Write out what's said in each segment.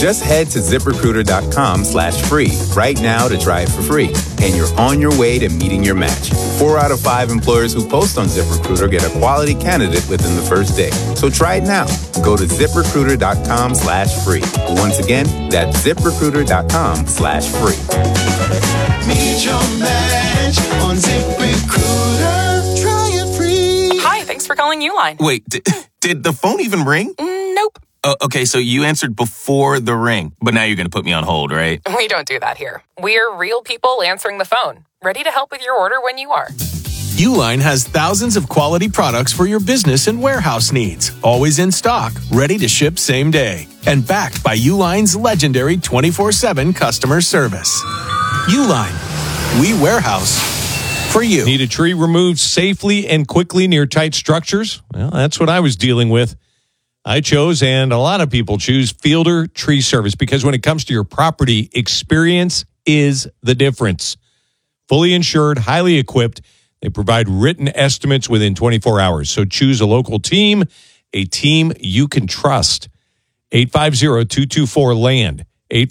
Just head to ZipRecruiter.com/free right now to try it for free. And you're on your way to meeting your match. 4 out of 5 employers who post on ZipRecruiter get a quality candidate within the first day. So try it now. Go to ZipRecruiter.com/free. Once again, that's ZipRecruiter.com/free. Meet your match on ZipRecruiter. Try it free. Hi, thanks for calling Uline. Wait, did the phone even ring? Nope. Okay, so you answered before the ring, but now you're going to put me on hold, right? We don't do that here. We're real people answering the phone, ready to help with your order when you are. Uline has thousands of quality products for your business and warehouse needs. Always in stock, ready to ship same day. And backed by Uline's legendary 24/7 customer service. Uline, we warehouse for you. Need a tree removed safely and quickly near tight structures? Well, that's what I was dealing with. I chose, and a lot of people choose, Fielder Tree Service because when it comes to your property, experience is the difference. Fully insured, highly equipped. They provide written estimates within 24 hours. So choose a local team, a team you can trust. 850-224-LAND.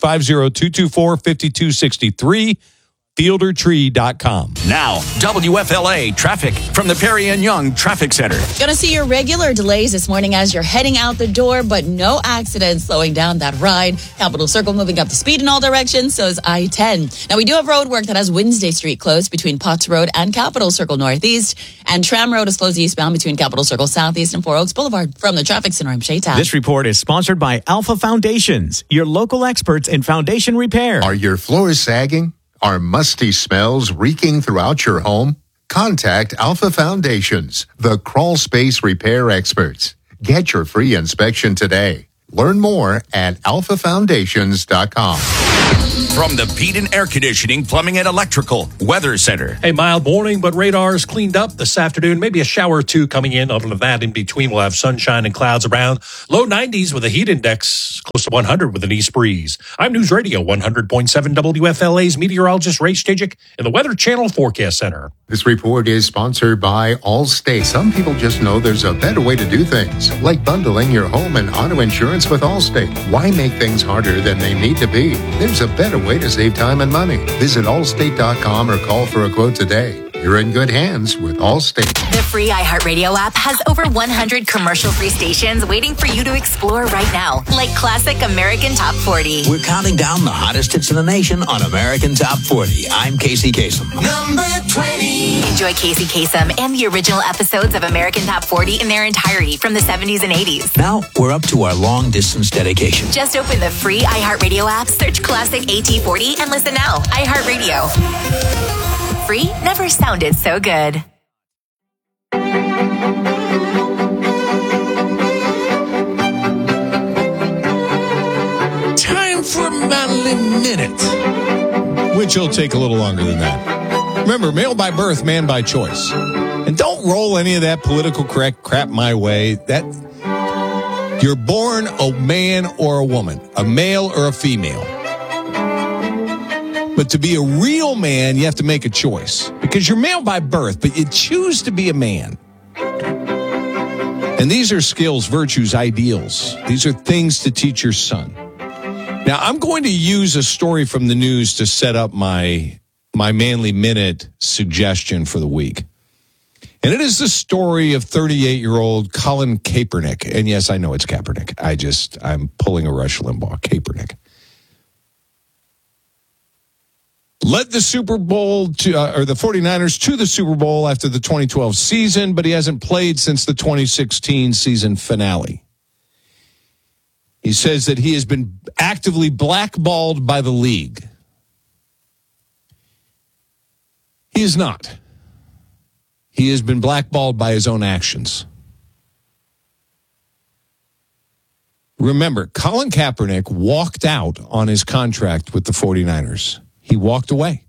850-224-5263. FielderTree.com. Now, WFLA traffic from the Perry and Young Traffic Center. Gonna see your regular delays this morning as you're heading out the door, but no accidents slowing down that ride. Capitol Circle moving up the speed in all directions, so is I-10. Now, we do have road work that has Wednesday Street closed between Potts Road and Capitol Circle Northeast, and Tram Road is closed eastbound between Capitol Circle Southeast and Four Oaks Boulevard. From the Traffic Center, I'm Shay Tapp. This report is sponsored by Alpha Foundations, your local experts in foundation repair. Are your floors sagging? Are musty smells reeking throughout your home? Contact Alpha Foundations, the crawl space repair experts. Get your free inspection today. Learn more at alphafoundations.com. From the Peden Air Conditioning, Plumbing, and Electrical Weather Center. A mild morning, but radar's cleaned up this afternoon. Maybe a shower or two coming in. Other than that, in between, we'll have sunshine and clouds around. Low 90s with a heat index close to 100 with an east breeze. I'm News Radio 100.7 WFLA's meteorologist Ray Stajic in the Weather Channel Forecast Center. This report is sponsored by Allstate. Some people just know there's a better way to do things, like bundling your home and auto insurance with Allstate. Why make things harder than they need to be? There's a better way to save time and money. Visit allstate.com or call for a quote today. You're in good hands with Allstate. The free iHeartRadio app has over 100 commercial-free stations waiting for you to explore right now, like classic American Top 40. We're counting down the hottest hits in the nation on American Top 40. I'm Casey Kasem. Number 20. Enjoy Casey Kasem and the original episodes of American Top 40 in their entirety from the 70s and 80s. Now we're up to our long-distance dedication. Just open the free iHeartRadio app, search classic AT40, and listen now. iHeartRadio. Free never sounded so good. Time for Madeline Minute, which will take a little longer than that. Remember, male by birth, man by choice. And don't roll any of that political correct crap my way. That you're born a man or a woman, a male or a female. But to be a real man, you have to make a choice. Because you're male by birth, but you choose to be a man. And these are skills, virtues, ideals. These are things to teach your son. Now, I'm going to use a story from the news to set up my Manly Minute suggestion for the week. And it is the story of 38-year-old Colin Kaepernick. And yes, I know it's Kaepernick. I'm pulling a Rush Limbaugh. Kaepernick. Led the Super Bowl or the 49ers to the Super Bowl after the 2012 season, but he hasn't played since the 2016 season finale. He says that he has been actively blackballed by the league. He is not. He has been blackballed by his own actions. Remember, Colin Kaepernick walked out on his contract with the 49ers. He walked away.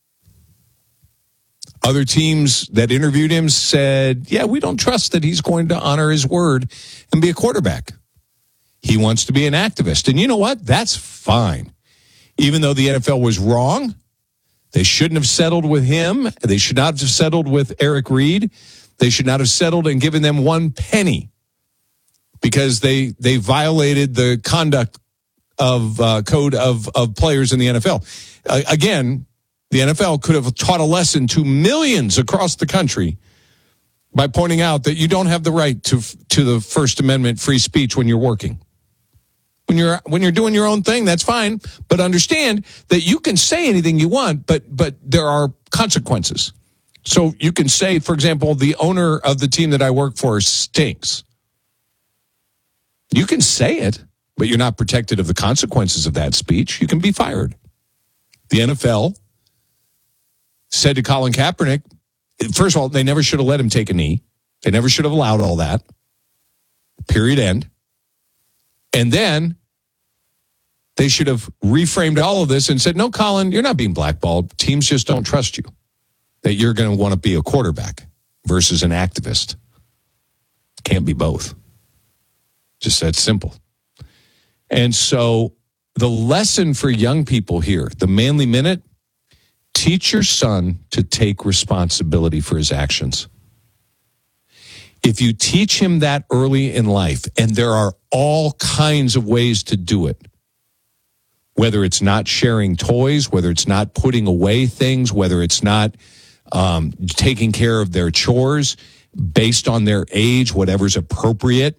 Other teams that interviewed him said, yeah, we don't trust that he's going to honor his word and be a quarterback. He wants to be an activist. And you know what? That's fine. Even though the NFL was wrong, they shouldn't have settled with him. They should not have settled with Eric Reed. They should not have settled and given them one penny because they violated the conduct code of players in the NFL. Again, the NFL could have taught a lesson to millions across the country by pointing out that you don't have the right to the First Amendment free speech when you're working. When you're doing your own thing, that's fine. But understand that you can say anything you want, but there are consequences. So you can say, for example, the owner of the team that I work for stinks. You can say it, but you're not protected of the consequences of that speech. You can be fired. The NFL said to Colin Kaepernick, first of all, they never should have let him take a knee. They never should have allowed all that. Period, end. And then they should have reframed all of this and said, no, Colin, you're not being blackballed. Teams just don't trust you. That you're going to want to be a quarterback versus an activist. Can't be both. Just that simple. And so the lesson for young people here, the Manly Minute, teach your son to take responsibility for his actions. If you teach him that early in life, and there are all kinds of ways to do it, whether it's not sharing toys, whether it's not putting away things, whether it's not taking care of their chores based on their age, whatever's appropriate,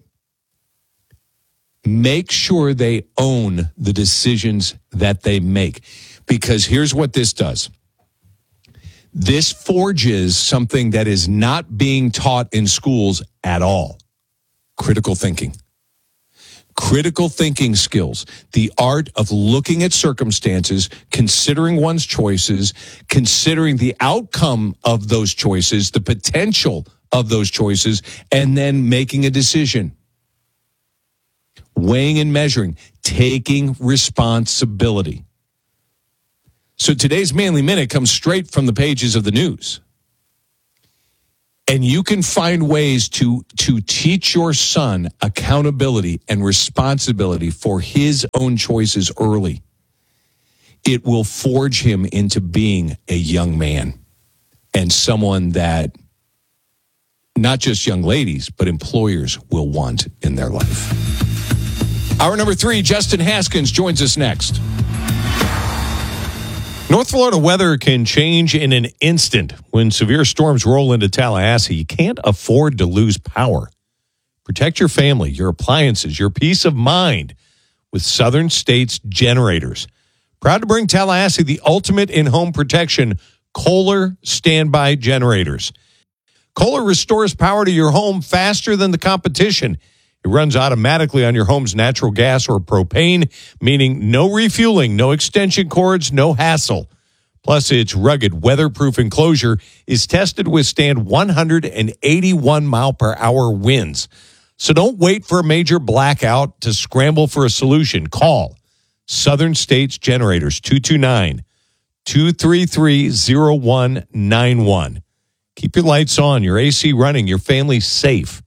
make sure they own the decisions that they make. Because here's what this does. This forges something that is not being taught in schools at all. Critical thinking. Critical thinking skills. The art of looking at circumstances, considering one's choices, considering the outcome of those choices, the potential of those choices, and then making a decision. Weighing and measuring. Taking responsibility. So today's Manly Minute comes straight from the pages of the news. And you can find ways to teach your son accountability and responsibility for his own choices early. It will forge him into being a young man and someone that not just young ladies, but employers will want in their life. Hour number 3, Justin Haskins joins us next. North Florida weather can change in an instant. When severe storms roll into Tallahassee, you can't afford to lose power. Protect your family, your appliances, your peace of mind with Southern States Generators. Proud to bring Tallahassee the ultimate in-home protection, Kohler Standby Generators. Kohler restores power to your home faster than the competition. It runs automatically on your home's natural gas or propane, meaning no refueling, no extension cords, no hassle. Plus, its rugged, weatherproof enclosure is tested to withstand 181-mile-per-hour winds. So don't wait for a major blackout to scramble for a solution. Call Southern States Generators, 229-233-0191. Keep your lights on, your AC running, your family safe.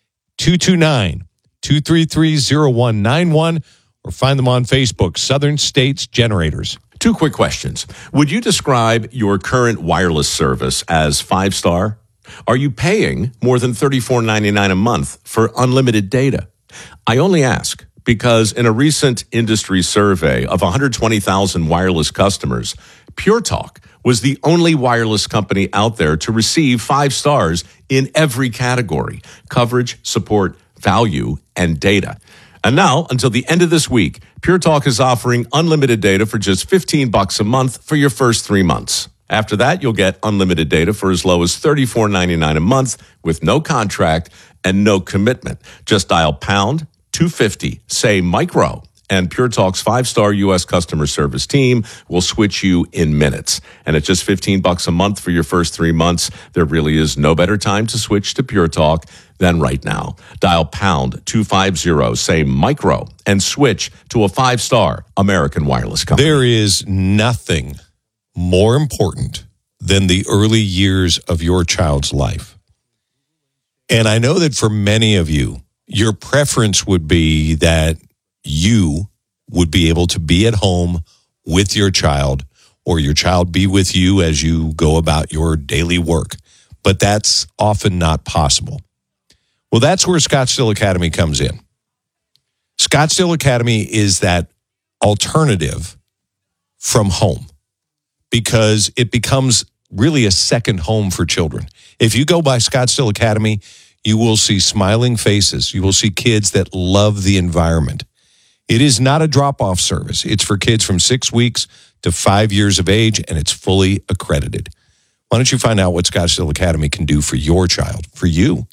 229-233-0191 or find them on Facebook, Southern States Generators. 2 quick questions. Would you describe your current wireless service as 5-star? Are you paying more than $34.99 a month for unlimited data? I only ask because in a recent industry survey of 120,000 wireless customers, Pure Talk was the only wireless company out there to receive 5 stars in every category: coverage, support, value, and data. And now, until the end of this week, Pure Talk is offering unlimited data for just $15 a month for your first 3 months. After that, you'll get unlimited data for as low as $34.99 a month with no contract and no commitment. Just dial pound 250, say micro, and Pure Talk's 5-star U.S. customer service team will switch you in minutes. And at just $15 a month for your first 3 months, there really is no better time to switch to Pure Talk than right now. Dial pound 250, say micro, and switch to a 5-star American wireless company. There is nothing more important than the early years of your child's life. And I know that for many of you, your preference would be that you would be able to be at home with your child, or your child be with you as you go about your daily work. But that's often not possible. Well, that's where Scottsdale Academy comes in. Scottsdale Academy is that alternative from home because it becomes really a second home for children. If you go by Scottsdale Academy, you will see smiling faces. You will see kids that love the environment. It is not a drop-off service. It's for kids from 6 weeks to 5 years of age, and it's fully accredited. Why don't you find out what Scottsdale Academy can do for your child, for you?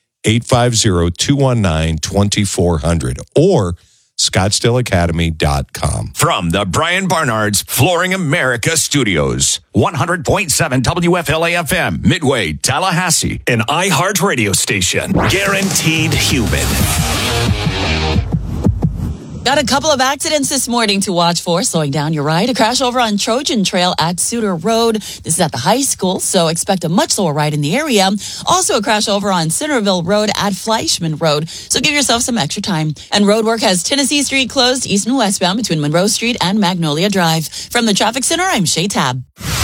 850-219-2400 or ScottsdaleAcademy.com. From the Brian Barnard's Flooring America Studios, 100.7 WFLA-FM, Midway, Tallahassee. An iHeart radio station. Guaranteed human. Got a couple of accidents this morning to watch for. Slowing down your ride. A crash over on Trojan Trail at Suter Road. This is at the high school, so expect a much slower ride in the area. Also a crash over on Centerville Road at Fleischman Road, so give yourself some extra time. And road work has Tennessee Street closed east and westbound between Monroe Street and Magnolia Drive. From the Traffic Center, I'm Shay Tab.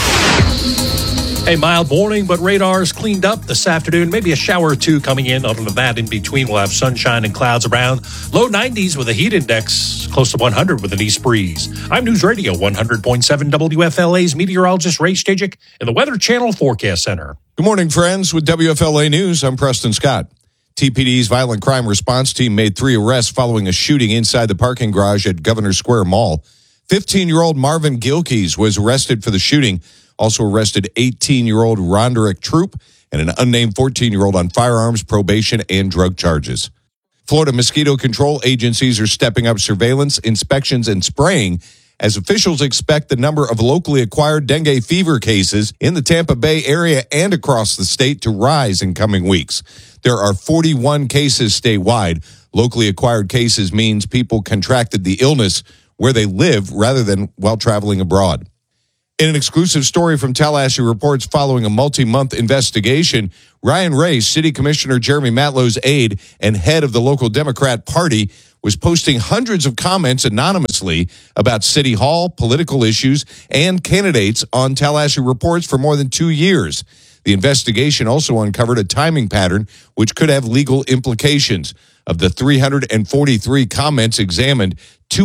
A mild morning, but radar's cleaned up this afternoon. Maybe a shower or two coming in. Other than that, in between, we'll have sunshine and clouds around. Low 90s with a heat index close to 100 with an east breeze. I'm News Radio 100.7 WFLA's meteorologist Ray Stajic in the Weather Channel Forecast Center. Good morning, friends. With WFLA News, I'm Preston Scott. TPD's Violent Crime Response Team made 3 arrests following a shooting inside the parking garage at Governor Square Mall. 15-year-old Marvin Gilkeys was arrested for the shooting. Also arrested 18-year-old Ronderick Troop and an unnamed 14-year-old on firearms, probation, and drug charges. Florida mosquito control agencies are stepping up surveillance, inspections, and spraying as officials expect the number of locally acquired dengue fever cases in the Tampa Bay area and across the state to rise in coming weeks. There are 41 cases statewide. Locally acquired cases means people contracted the illness where they live rather than while traveling abroad. In an exclusive story from Tallahassee Reports following a multi-month investigation, Ryan Ray, City Commissioner Jeremy Matlow's aide and head of the local Democrat Party, was posting hundreds of comments anonymously about City Hall, political issues, and candidates on Tallahassee Reports for more than 2 years. The investigation also uncovered a timing pattern which could have legal implications. Of the 343 comments examined,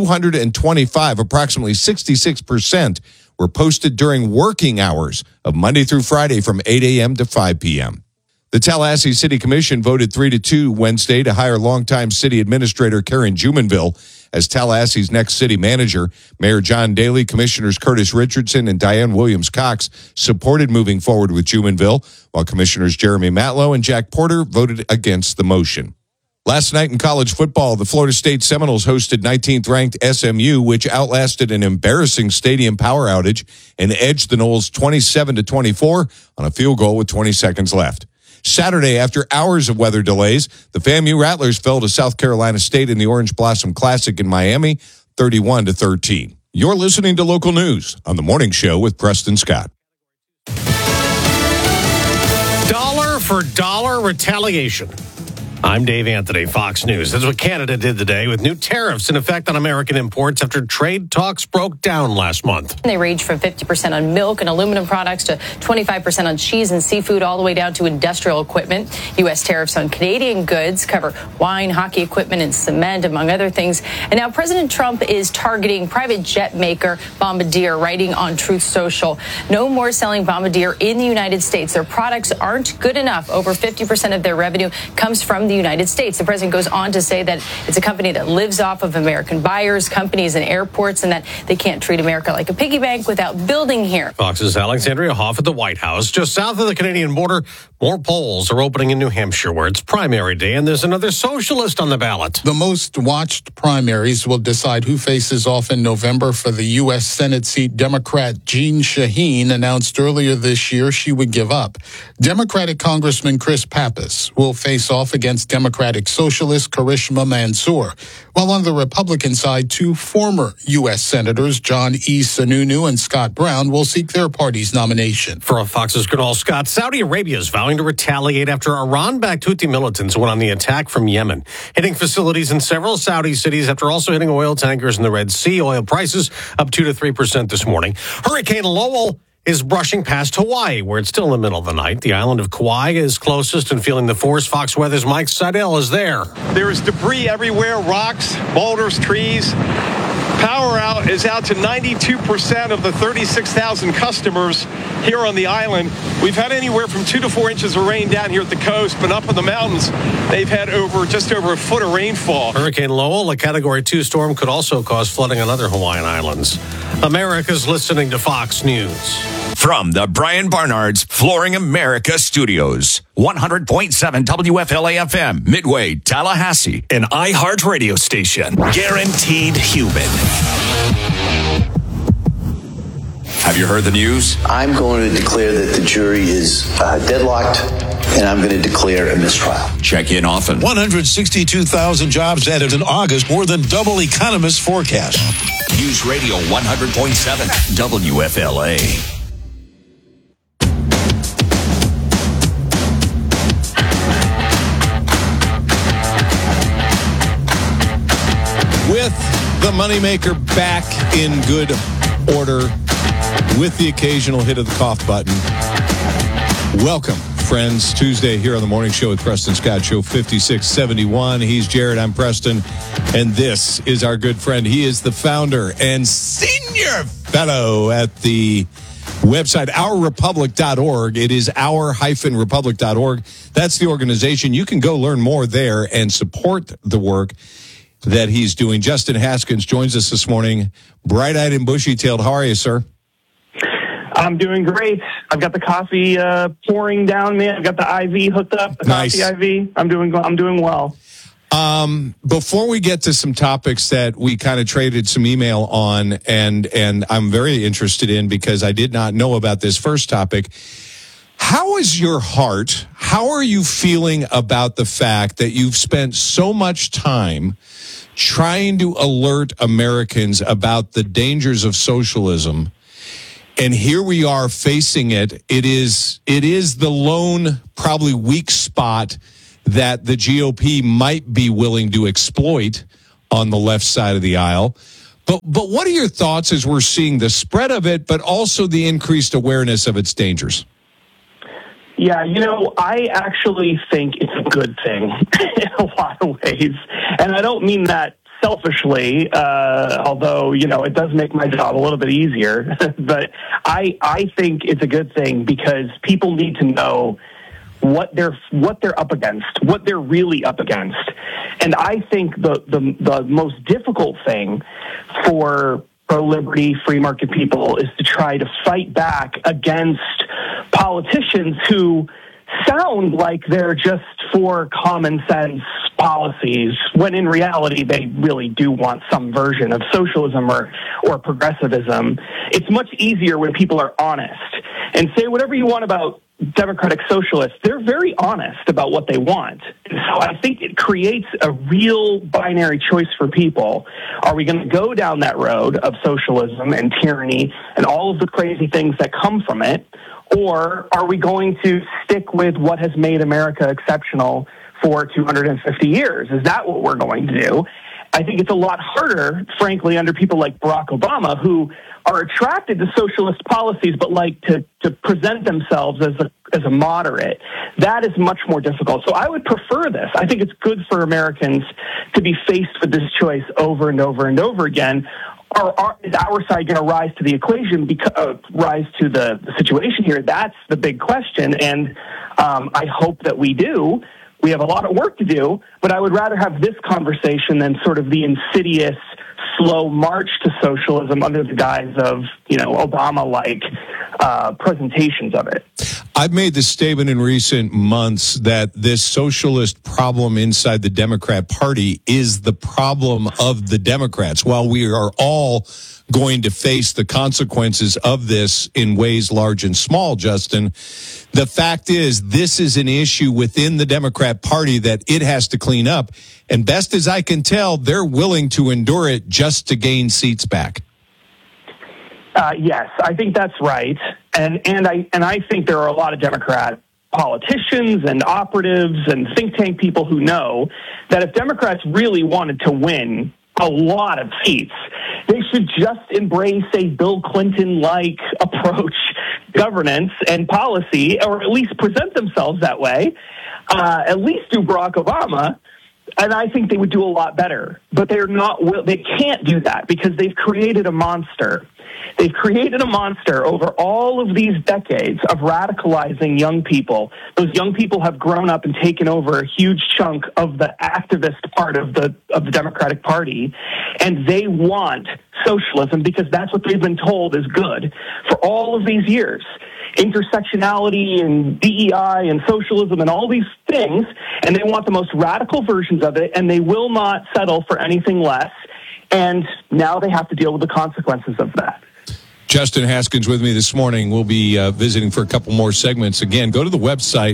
225, approximately 66%, were posted during working hours of Monday through Friday from 8 a.m. to 5 p.m. The Tallahassee City Commission voted 3-2 Wednesday to hire longtime city administrator Karen Jumonville as Tallahassee's next city manager. Mayor John Daly, Commissioners Curtis Richardson, and Diane Williams-Cox supported moving forward with Jumonville, while Commissioners Jeremy Matlow and Jack Porter voted against the motion. Last night in college football, the Florida State Seminoles hosted 19th-ranked SMU, which outlasted an embarrassing stadium power outage and edged the Noles 27-24 on a field goal with 20 seconds left. Saturday, after hours of weather delays, the FAMU Rattlers fell to South Carolina State in the Orange Blossom Classic in Miami, 31-13. You're listening to Local News on The Morning Show with Preston Scott. Dollar for dollar retaliation. I'm Dave Anthony, Fox News. That's what Canada did today with new tariffs in effect on American imports after trade talks broke down last month. They range from 50% on milk and aluminum products to 25% on cheese and seafood, all the way down to industrial equipment. U.S. tariffs on Canadian goods cover wine, hockey equipment, and cement, among other things. And now President Trump is targeting private jet maker Bombardier, writing on Truth Social. No more selling Bombardier in the United States. Their products aren't good enough. Over 50% of their revenue comes from the United States. The president goes on to say that it's a company that lives off of American buyers, companies, and airports, and that they can't treat America like a piggy bank without building here. Fox's Alexandria Hoff at the White House. Just south of the Canadian border, more polls are opening in New Hampshire, where it's primary day, and there's another socialist on the ballot. The most watched primaries will decide who faces off in November for the U.S. Senate seat. Democrat Jeanne Shaheen announced earlier this year she would give up. Democratic Congressman Chris Pappas will face off against Democratic Socialist Karishma Mansour. While on the Republican side, 2 former U.S. Senators, John E. Sununu and Scott Brown, will seek their party's nomination. For Fox's Kunal Scott, Saudi Arabia is vowing to retaliate after Iran-backed Houthi militants went on the attack from Yemen, hitting facilities in several Saudi cities after also hitting oil tankers in the Red Sea. Oil prices up 2 to 3% this morning. Hurricane Lowell is brushing past Hawaii, where it's still in the middle of the night. The island of Kauai is closest and feeling the force. Fox Weather's Mike Seidel is there. There is debris everywhere, rocks, boulders, trees. Power out is out to 92% of the 36,000 customers here on the island. We've had anywhere from 2 to 4 inches of rain down here at the coast, but up in the mountains, they've had just over a foot of rainfall. Hurricane Lowell, a Category 2 storm, could also cause flooding on other Hawaiian islands. America's listening to Fox News. From the Brian Barnard's Flooring America Studios, 100.7 WFLA-FM, Midway, Tallahassee. An iHeart radio station. Guaranteed human. Have you heard the news? I'm going to declare that the jury is deadlocked, and I'm going to declare a mistrial. Check in often. 162,000 jobs added in August, more than double economists' forecast. News Radio 100.7 WFLA. With the moneymaker back in good order, with the occasional hit of the cough button. Welcome, friends. Tuesday here on the Morning Show with Preston Scott, show 5671. He's Jared, I'm Preston, and this is our good friend. He is the founder and senior fellow at the website, ourrepublic.org. It is our-republic.org. That's the organization. You can go learn more there and support the work that he's doing. Justin Haskins joins us this morning, bright-eyed and bushy-tailed. How are you, sir? I'm doing great. I've got the coffee pouring down me. I've got the IV hooked up, the Nice. coffee IV. I'm doing well. Before we get to some topics that we kind of traded some email on, and I'm very interested in because I did not know about this first topic. How is your heart? How are you feeling about the fact that you've spent so much time trying to alert Americans about the dangers of socialism, and here we are facing it? It is the lone, probably weak spot that the GOP might be willing to exploit on the left side of the aisle. But what are your thoughts as we're seeing the spread of it, but also the increased awareness of its dangers? Yeah, I actually think it's a good thing in a lot of ways. And I don't mean that selfishly, although, it does make my job a little bit easier. But I think it's a good thing because people need to know what they're up against, what they're really up against. And I think the most difficult thing for pro-liberty, free market people is to try to fight back against politicians who sound like they're just for common sense policies, when in reality they really do want some version of socialism or progressivism. It's much easier when people are honest and say whatever you want about democratic socialists. They're very honest about what they want. And so I think it creates a real binary choice for people. Are we going to go down that road of socialism and tyranny and all of the crazy things that come from it? Or are we going to stick with what has made America exceptional for 250 years? Is that what we're going to do? I think it's a lot harder, frankly, under people like Barack Obama, who are attracted to socialist policies but like to present themselves as a moderate. That is much more difficult. So I would prefer this. I think it's good for Americans to be faced with this choice over and over and over again. Is our side going to rise to the equation, rise to the situation here? That's the big question, and I hope that we do. We have a lot of work to do, but I would rather have this conversation than sort of the insidious, slow march to socialism under the guise of, Obama-like presentations of it. I've made the statement in recent months that this socialist problem inside the Democrat Party is the problem of the Democrats. While we are all going to face the consequences of this in ways large and small, Justin, the fact is this is an issue within the Democrat Party that it has to clean up. And best as I can tell, they're willing to endure it just to gain seats back. Yes, I think that's right. And I think there are a lot of Democrat politicians and operatives and think tank people who know that if Democrats really wanted to win a lot of seats, they should just embrace a Bill Clinton-like approach, governance and policy, or at least present themselves that way. At least do Barack Obama. And I think they would do a lot better. But they can't do that because they've created a monster. They've created a monster over all of these decades of radicalizing young people. Those young people have grown up and taken over a huge chunk of the activist part of the Democratic Party, and they want socialism because that's what they've been told is good for all of these years. Intersectionality and DEI and socialism and all these things, and they want the most radical versions of it, and they will not settle for anything less, and now they have to deal with the consequences of that. Justin Haskins with me this morning. We'll be visiting for a couple more segments. Again, go to the website,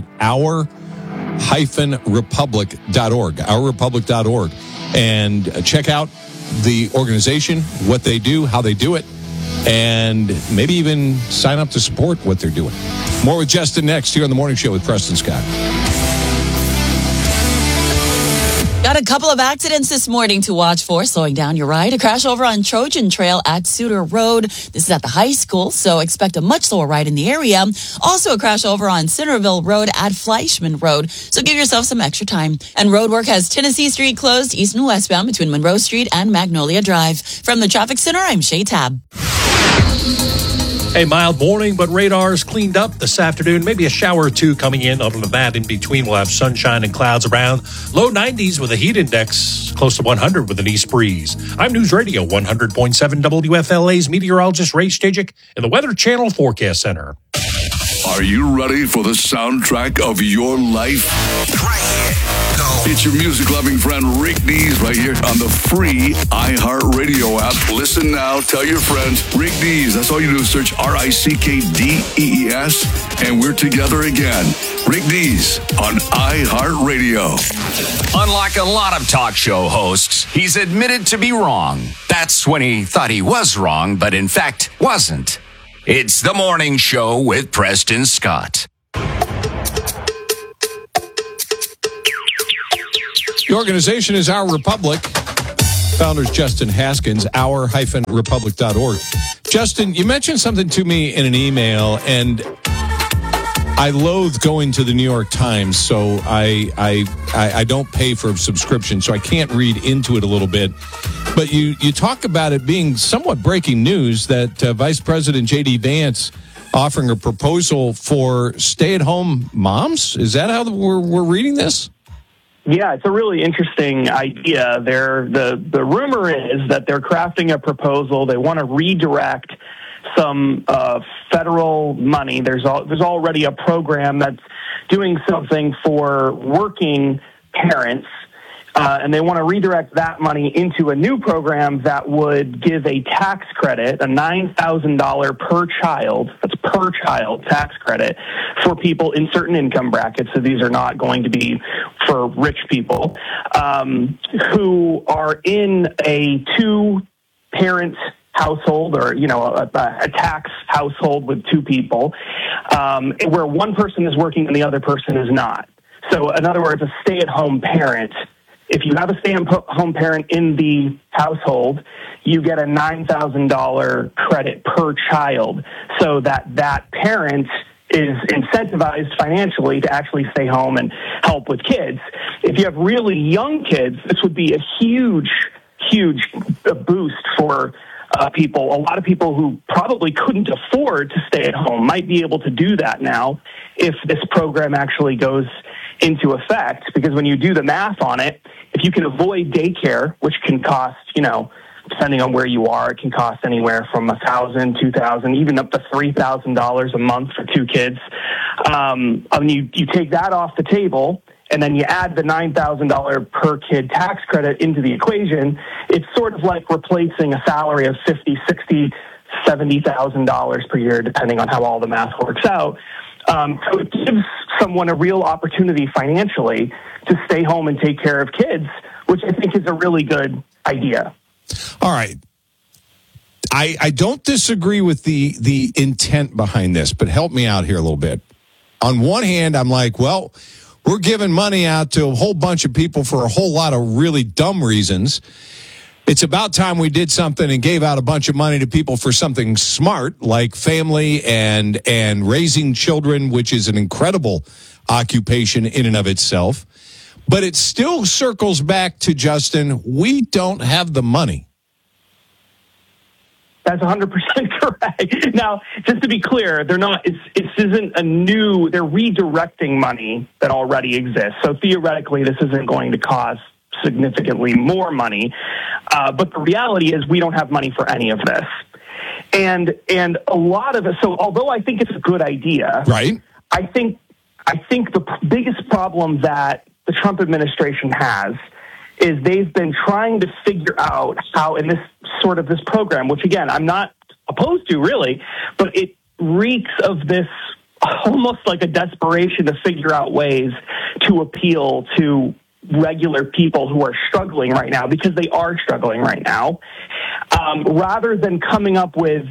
our-republic.org, ourrepublic.org, and check out the organization, what they do, how they do it, and maybe even sign up to support what they're doing. More with Justin next here on The Morning Show with Preston Scott. Got a couple of accidents this morning to watch for, slowing down your ride. A crash over on Trojan Trail at Suter Road. This is at the high school, so expect a much slower ride in the area. Also a crash over on Centerville Road at Fleischman Road, so give yourself some extra time. And road work has Tennessee Street closed east and westbound between Monroe Street and Magnolia Drive. From the Traffic Center, I'm Shay Tab. A mild morning, but radar's cleaned up this afternoon. Maybe a shower or two coming in. Other than that, in between, we'll have sunshine and clouds around. Low 90s with a heat index close to 100 with an east breeze. I'm News Radio 100.7 WFLA's meteorologist Ray Stajic in the Weather Channel Forecast Center. Are you ready for the soundtrack of your life? It's your music-loving friend Rick Dees right here on the free iHeartRadio app. Listen now, tell your friends. Rick Dees, that's all you do is search RICKDEES, and we're together again. Rick Dees on iHeartRadio. Unlike a lot of talk show hosts, he's admitted to be wrong. That's when he thought he was wrong, but in fact wasn't. It's The Morning Show with Preston Scott. The organization is Our Republic. Founders Justin Haskins, our-republic.org. Justin, you mentioned something to me in an email, and I loathe going to the New York Times, so I don't pay for a subscription, so I can't read into it a little bit. But you talk about it being somewhat breaking news that Vice President J.D. Vance offering a proposal for stay-at-home moms. Is that how we're reading this? Yeah, it's a really interesting idea. The rumor is that they're crafting a proposal. They want to redirect some federal money. There's already a program that's doing something for working parents, and they want to redirect that money into a new program that would give a tax credit, a $9,000 per child, that's per child tax credit for people in certain income brackets. So these are not going to be for rich people who are in a two-parent household, or a tax household with two people, where one person is working and the other person is not. So in other words, a stay-at-home parent. If you have a stay-at-home parent in the household, you get a $9,000 credit per child, so that parent is incentivized financially to actually stay home and help with kids. If you have really young kids, this would be a huge boost for people. A lot of people who probably couldn't afford to stay at home might be able to do that now if this program actually goes into effect, because when you do the math on it, if you can avoid daycare, which can cost, depending on where you are, it can cost anywhere from $1,000, $2,000, even up to $3,000 a month for two kids. You take that off the table, and then you add the $9,000 per kid tax credit into the equation. It's sort of like replacing a salary of $50,000, $60,000, $70,000 per year, depending on how all the math works out. So it gives someone a real opportunity financially to stay home and take care of kids, which I think is a really good idea. All right. I don't disagree with the intent behind this, but help me out here a little bit. On one hand, I'm like, well, we're giving money out to a whole bunch of people for a whole lot of really dumb reasons. It's about time we did something and gave out a bunch of money to people for something smart, like family and raising children, which is an incredible occupation in and of itself. But it still circles back to, Justin, we don't have the money. That's 100% correct. Now, just to be clear, they're not. It isn't a new. They're redirecting money that already exists. So theoretically, this isn't going to cost significantly more money. But the reality is, we don't have money for any of this. And a lot of it. So, although I think it's a good idea, right? I think the biggest problem that the Trump administration has is they've been trying to figure out how in this program, which again, I'm not opposed to really, but it reeks of this almost like a desperation to figure out ways to appeal to regular people who are struggling right now, because they are struggling right now, rather than coming up with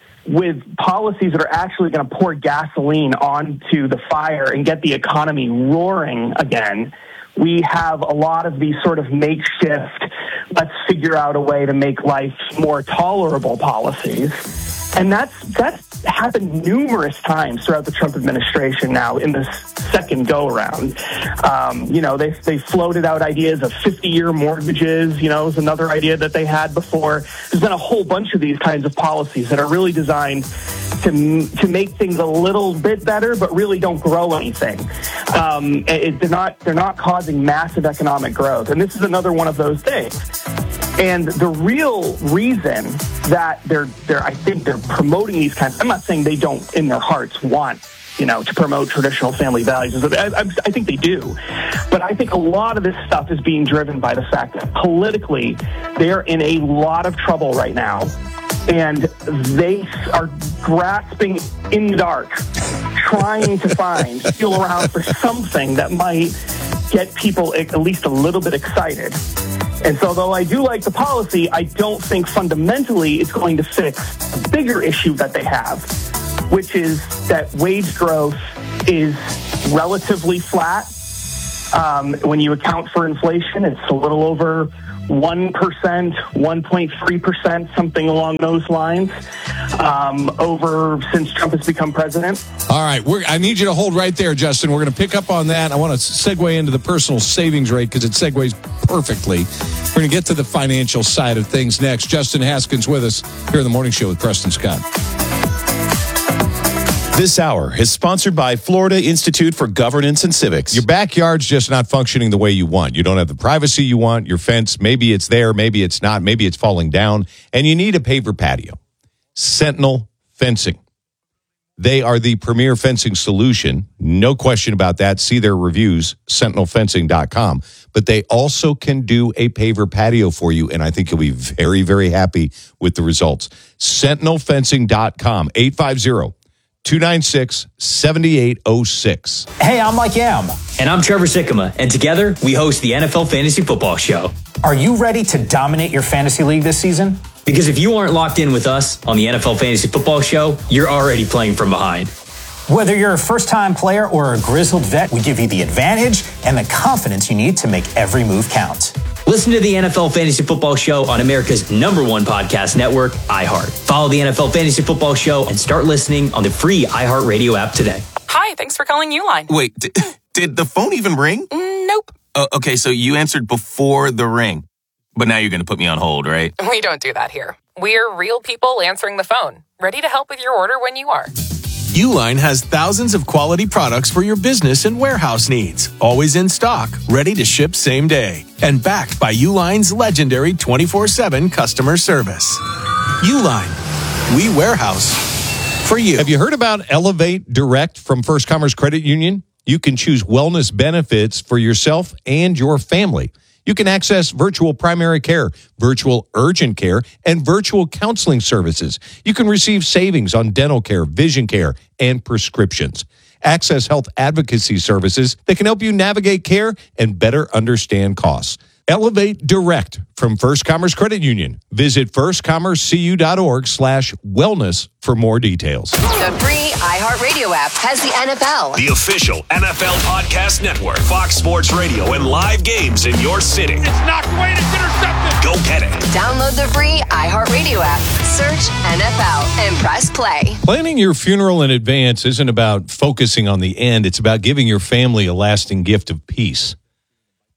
policies that are actually going to pour gasoline onto the fire and get the economy roaring again. We have a lot of these sort of makeshift, let's figure out a way to make life more tolerable policies. And that's happened numerous times throughout the Trump administration now in this second go-around. They floated out ideas of 50-year mortgages, is another idea that they had before. There's been a whole bunch of these kinds of policies that are really designed to make things a little bit better, but really don't grow anything. They're not causing massive economic growth. And this is another one of those things. And the real reason that I think they're promoting these kinds, I'm not saying they don't in their hearts want, to promote traditional family values. I think they do. But I think a lot of this stuff is being driven by the fact that politically they're in a lot of trouble right now. And they are grasping in the dark, trying to feel around for something that might get people at least a little bit excited. And so though I do like the policy, I don't think fundamentally it's going to fix a bigger issue that they have, which is that wage growth is relatively flat. When you account for inflation, it's a little over 1%, 1.3%, something along those lines, since Trump has become president. All right, I need you to hold right there, Justin. We're going to pick up on that. I want to segue into the personal savings rate because it segues perfectly. We're going to get to the financial side of things next. Justin Haskins with us here in the Morning Show with Preston Scott. This hour is sponsored by Florida Institute for Governance and Civics. Your backyard's just not functioning the way you want. You don't have the privacy you want. Your fence, maybe it's there, maybe it's not, maybe it's falling down, and you need a paver patio. Sentinel Fencing. They are the premier fencing solution. No question about that. See their reviews, sentinelfencing.com. But they also can do a paver patio for you, and I think you'll be very, very happy with the results. Sentinelfencing.com, 850-296-7806. Hey, I'm Mike Yam. And I'm Trevor Sikkema. And together, we host the NFL Fantasy Football Show. Are you ready to dominate your fantasy league this season? Because if you aren't locked in with us on the NFL Fantasy Football Show, you're already playing from behind. Whether you're a first-time player or a grizzled vet, we give you the advantage and the confidence you need to make every move count. Listen to the NFL Fantasy Football Show on America's #1 podcast network, iHeart. Follow the NFL Fantasy Football Show and start listening on the free iHeartRadio app today. Hi, thanks for calling Uline. Wait, did the phone even ring? Nope. Okay, so you answered before the ring. But now you're going to put me on hold, right? We don't do that here. We're real people answering the phone, ready to help with your order when you are. Uline has thousands of quality products for your business and warehouse needs. Always in stock, ready to ship same day. And backed by Uline's legendary 24/7 customer service. Uline, we warehouse for you. Have you heard about Elevate Direct from First Commerce Credit Union? You can choose wellness benefits for yourself and your family. You can access virtual primary care, virtual urgent care, and virtual counseling services. You can receive savings on dental care, vision care, and prescriptions. Access health advocacy services that can help you navigate care and better understand costs. Elevate Direct from First Commerce Credit Union. Visit firstcommercecu.org/wellness for more details. The free iHeartRadio app has the NFL, the official NFL podcast network, Fox Sports Radio, and live games in your city. It's knocked away and it's intercepted. Go get it. Download the free iHeartRadio app. Search NFL and press play. Planning your funeral in advance isn't about focusing on the end. It's about giving your family a lasting gift of peace.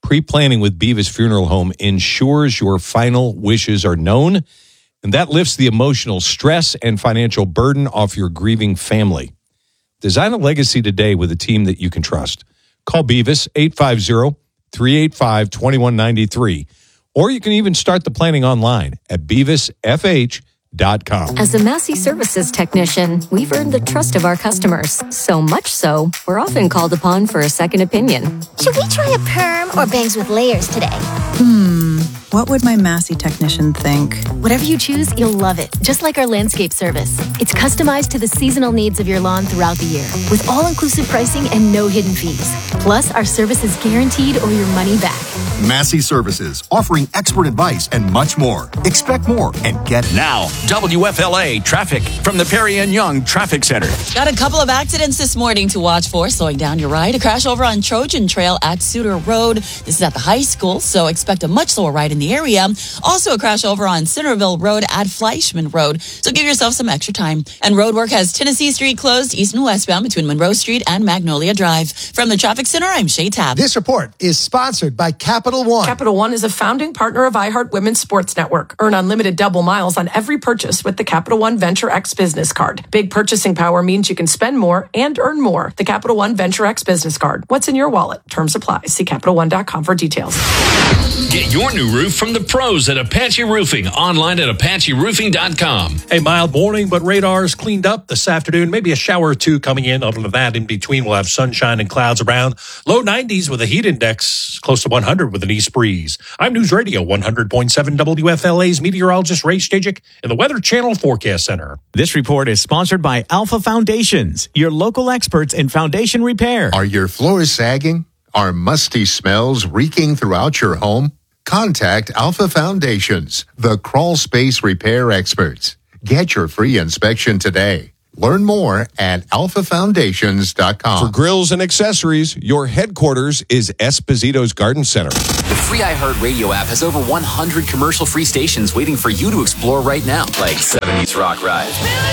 Pre-planning with Beavis Funeral Home ensures your final wishes are known, and that lifts the emotional stress and financial burden off your grieving family. Design a legacy today with a team that you can trust. Call Beavis 850-385-2193, or you can even start the planning online at beavisfh.com. As a Massey Services technician, we've earned the trust of our customers. So much so, we're often called upon for a second opinion. Should we try a perm or bangs with layers today? What would my Massey technician think? Whatever you choose, you'll love it. Just like our landscape service. It's customized to the seasonal needs of your lawn throughout the year, with all-inclusive pricing and no hidden fees. Plus, our service is guaranteed or your money back. Massey Services, offering expert advice and much more. Expect more and get it. Now, WFLA traffic from the Perry and Young Traffic Center. Got a couple of accidents this morning to watch for, slowing down your ride. A crash over on Trojan Trail at Suter Road. This is at the high school, so expect a much slower ride in the area. Also a crash over on Centerville Road at Fleischman Road, so give yourself some extra time. And roadwork has Tennessee Street closed east and westbound between Monroe Street and Magnolia Drive. From the Traffic Center, I'm Shay Tapp. This report is sponsored by Capital One. Capital One is a founding partner of iHeart Women's Sports Network. Earn unlimited double miles on every purchase with the Capital One Venture X Business Card. Big purchasing power means you can spend more and earn more. The Capital One Venture X Business Card. What's in your wallet? Terms apply. See CapitalOne.com for details. Get your new roof from the pros at Apache Roofing. Online at ApacheRoofing.com. A mild morning, but radars cleaned up this afternoon. Maybe a shower or two coming in. Other than that, in between, we'll have sunshine and clouds around. Low 90s with a heat index close to 100 with an east breeze. I'm News Radio 100.7 WFLA's meteorologist Ray Stajic in the Weather Channel Forecast Center. This report is sponsored by Alpha Foundations, your local experts in foundation repair. Are your floors sagging? Are musty smells reeking throughout your home? Contact Alpha Foundations, the crawl space repair experts. Get your free inspection today. Learn more at alphafoundations.com. For grills and accessories, your headquarters is Esposito's Garden Center. The free iHeartRadio app has over 100 commercial-free stations waiting for you to explore right now, like 70s Rock Ride,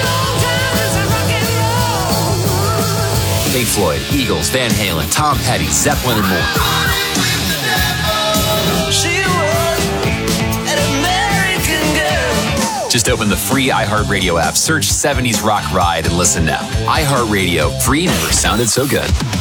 Pink Floyd, Eagles, Van Halen, Tom Petty, Zeppelin, and more. Just open the free iHeartRadio app, search 70s Rock Ride, and listen now. iHeartRadio, free never sounded so good.